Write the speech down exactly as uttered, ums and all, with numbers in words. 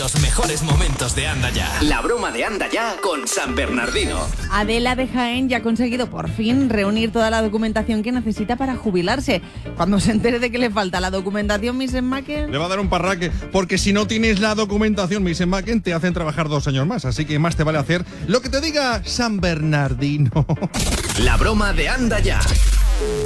Los mejores momentos de Anda Ya. La broma de Anda Ya con San Bernardino. Adela de Jaén ya ha conseguido por fin reunir toda la documentación que necesita para jubilarse. Cuando se entere de que le falta la documentación, missus Macken... Le va a dar un parraque, porque si no tienes la documentación, missus Macken, te hacen trabajar dos años más. Así que más te vale hacer lo que te diga San Bernardino. La broma de Anda Ya.